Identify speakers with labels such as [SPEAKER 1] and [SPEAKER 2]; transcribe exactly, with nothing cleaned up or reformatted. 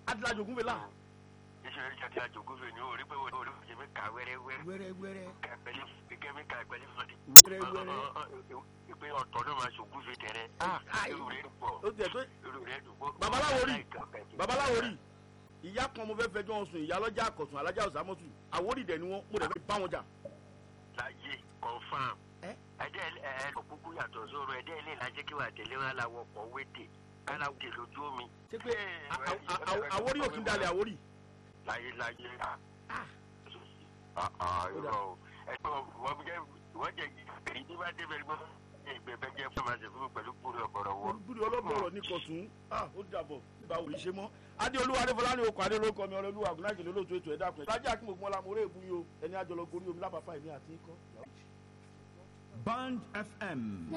[SPEAKER 1] adìlajú ògúnfẹ̀ là.
[SPEAKER 2] iṣẹ́ ìjọ ti àjògúnfẹ̀ ni ó rí pé wọ́n ló fi mi kà wẹ́rẹ́wẹ́rẹ́.
[SPEAKER 1] wẹ́rẹ́wẹ́rẹ́.
[SPEAKER 2] kẹ̀pẹ́lẹ́ kẹ́mi kà pẹ́lẹ́ fọ́ni.
[SPEAKER 1] wẹ́rẹ́wẹ́rẹ́.
[SPEAKER 2] ìpè ọ̀tọ̀ náà máa ṣògúnfẹ̀ tẹ̀rẹ̀. irú rẹ̀ pọ̀.
[SPEAKER 1] ó tẹ̀ pé
[SPEAKER 2] irú rẹ̀ dùn pọ̀.
[SPEAKER 1] babaláwo rí babaláwo rí ìyá kan mo fẹ́ fẹjọ́ sùn ìyá lọ́jà àkọ̀sùn alájà ọ̀sàmọ́sù àwórì dẹ̀ ni wọ́n mo dẹ̀ fẹ́ bá wọn jà.
[SPEAKER 2] láyé confam ẹdẹ ẹ lọ kúkú yàtọ̀ sóró ẹdẹ ilé ìlàjẹ kí wà tẹ̀lé wọn làwọn ọkọ̀ wéde kálá wéde lójú omi.
[SPEAKER 1] ṣé pé àwórì òkú dalẹ̀ àwórì.
[SPEAKER 2] láyé láyé irọ́ ẹgbẹ́ wọn jẹ́ wọ́n jẹ́ èyí tí wọ́n débẹ̀ gbọ́ ìgbẹ́bẹ́ jẹ́ fọmásì fún mi pẹ̀lú kúrò ọ̀bọ̀rọ̀ wọ.
[SPEAKER 1] kúrò ọlọ́bọ̀rọ̀ ní kọ̀tún ó dàbọ̀ báwo lè ṣe mọ́. adéolúwa adéfọlá ní okò adélókọ mi ọlọ́lúwa àgùnlájì lólóòtú ètò ẹ̀dá pẹ̀lú. lájà kí mo gbọ́n la mo rẹ́ èbú yìí o ẹni àjọlọ gorí omi lábàáfà èmi àti ikọ́.
[SPEAKER 3] Band F M